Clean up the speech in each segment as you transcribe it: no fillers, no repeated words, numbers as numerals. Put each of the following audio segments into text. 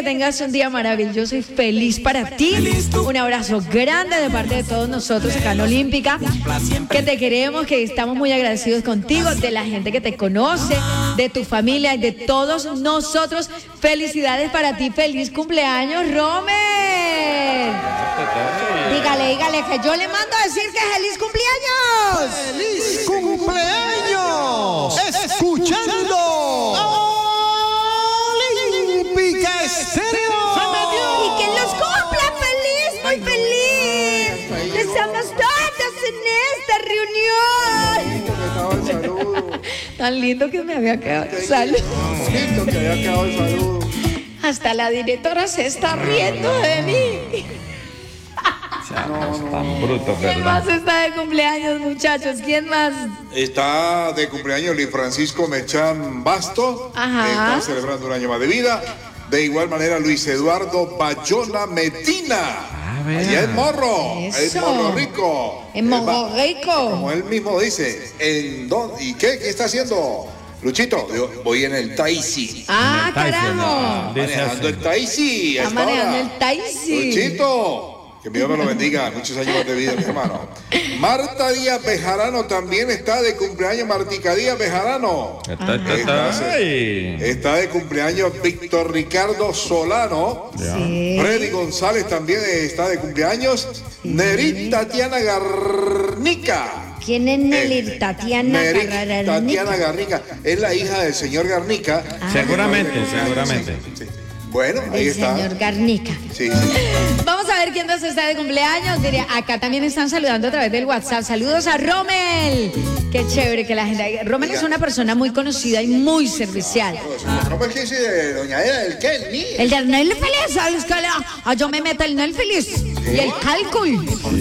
que tengas un día maravilloso y feliz para ti. Un abrazo grande de parte de todos nosotros acá en Olímpica, que te queremos, que estamos muy agradecidos contigo, de la gente que te conoce, de tu familia y de todos nosotros. Felicidades para ti, feliz cumpleaños, Rommel. Dígale que yo le mando a decir que feliz cumpleaños. ¡Feliz cumpleaños! Escuchando Olímpica Estéreo. Y que los cumpla feliz, muy feliz. Estamos todos en esta reunión. Tan lindo que me había quedado el saludo. Siento que había quedado el saludo. Hasta la directora se está riendo de mí. Tan bruto, ¿Quién más está de cumpleaños, muchachos? ¿Quién más? Está de cumpleaños Luis Francisco Mechán Basto. Ajá. Está celebrando un año más de vida. De igual manera, Luis Eduardo Bayona Medina. Allá en Morro. Eso. En Morro Rico. En Morro Rico. Como él mismo dice. ¿Y qué? ¿Qué está haciendo? Luchito, yo voy en el Taxi. Ah, carajo. Manejando el Taxi. Está manejando el Taxi. Luchito. Que Dios me lo bendiga, muchos años más de vida, mi hermano. Marta Díaz Bejarano también está de cumpleaños. Martica Díaz Bejarano. Está de cumpleaños Víctor Ricardo Solano. Sí. Freddy González también está de cumpleaños. Nerit Tatiana Garnica. ¿Quién es Nelly? Tatiana Garnica. Es la hija del señor Garnica. Seguramente. Sí. Bueno, ahí está. Señor Garnica. Sí. Vamos a ver quién más está de cumpleaños. Diría, acá también están saludando a través del WhatsApp. Saludos a Rommel. Qué chévere que la gente... Rommel es una persona muy conocida y muy servicial. ¿Cómo es que dice doña Eda del Kelly? El del Nel Feliz, ¿sabes qué? Yo me meto el Nel Feliz y el cálculo.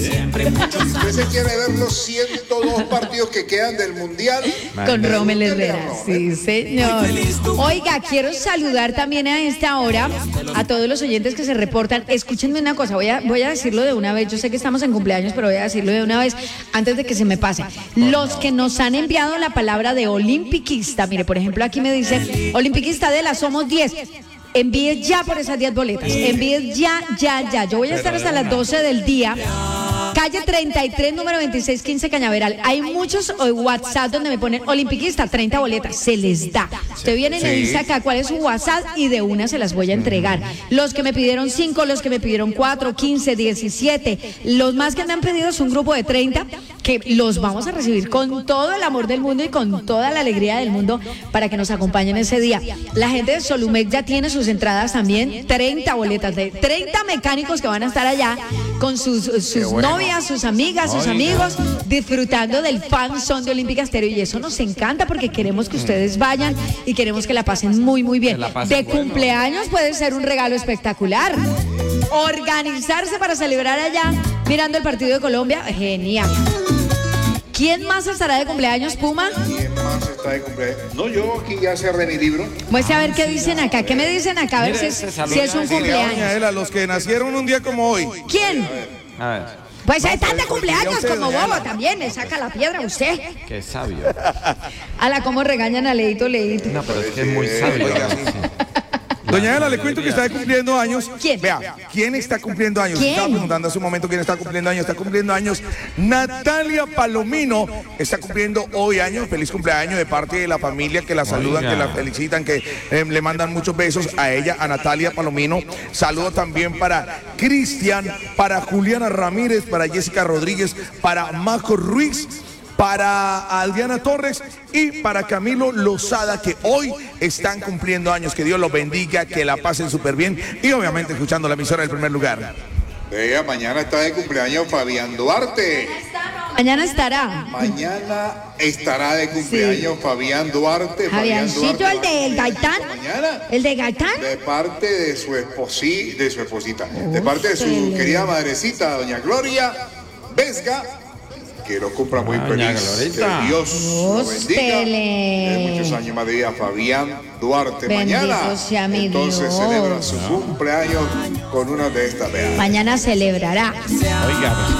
¿Usted se quiere ver los 102 partidos que quedan del Mundial? Con Rommel Herrera, sí, señor. Oiga, quiero saludar también a esta hora a todos los oyentes que se reportan. Escúchenme una cosa, voy a decirlo de una vez. Yo sé que estamos en cumpleaños, pero voy a decirlo de una vez antes de que se me pase. Los que nos han enviado la palabra de olimpiquista, mire, por ejemplo, aquí me dice, olimpiquista de la Somos 10. Envíe ya por esas 10 boletas. Envíe ya. Yo voy a estar hasta las 12 del día. Calle 33, número 2615, Cañaveral. Hay muchos WhatsApp donde me ponen olimpiquista, 30 boletas. Se les da. Usted viene y me dice acá cuál es su WhatsApp y de una se las voy a entregar. Los que me pidieron 5, los que me pidieron 4, 15, 17. Los más que me han pedido es un grupo de 30 que los vamos a recibir con todo el amor del mundo y con toda la alegría del mundo para que nos acompañen ese día. La gente de Solumec ya tiene sus entradas también. 30 boletas de 30 mecánicos que van a estar allá con sus novias, sus amigas, sus amigos, disfrutando del fan son de Olímpica Estéreo. Y eso nos encanta porque queremos que ustedes vayan y queremos que la pasen muy, muy bien. De cumpleaños puede ser un regalo espectacular. Organizarse para celebrar allá mirando el partido de Colombia, genial. ¿Quién más estará de cumpleaños, Puma? ¿Quién más está de cumpleaños? No, yo aquí ya cerré mi libro. Muestre a ver qué dicen acá. ¿Qué me dicen acá? A ver si es un cumpleaños. Los que nacieron un día como hoy. ¿Quién? A ver. Pues están de cumpleaños como Bobo también. Le saca la piedra a usted. Qué sabio. A la cómo regañan a Leito. No, pero es que es muy sabio. Doña Ela, le cuento que está cumpliendo años. ¿Quién? Vea, ¿quién está cumpliendo años? ¿Quién? Estaba preguntando hace un momento quién está cumpliendo años. Está cumpliendo años Natalia Palomino. Está cumpliendo hoy años. Feliz cumpleaños de parte de la familia que la saludan, que la felicitan, que le mandan muchos besos a ella, a Natalia Palomino. Saludo también para Cristian, para Juliana Ramírez, para Jessica Rodríguez, para Marco Ruiz, para Adriana Torres y para Camilo Lozada, que hoy están cumpliendo años. Que Dios los bendiga, que la pasen súper bien y obviamente escuchando la emisora del primer lugar. Vea, mañana está de cumpleaños Fabián Duarte. Mañana estará. Mañana estará de cumpleaños Fabián Duarte. Fabiancito, el del Gaitán. Mañana. ¿El de Gaitán? De parte de su esposita. De parte de su querida madrecita, doña Gloria Vesga. Que lo cumpla muy feliz. Que Dios lo bendiga. De muchos años más de vida, Fabián Duarte. Bendito Mañana, sea mi entonces Dios. celebra su cumpleaños con una de estas. Mañana celebrará. Oiga,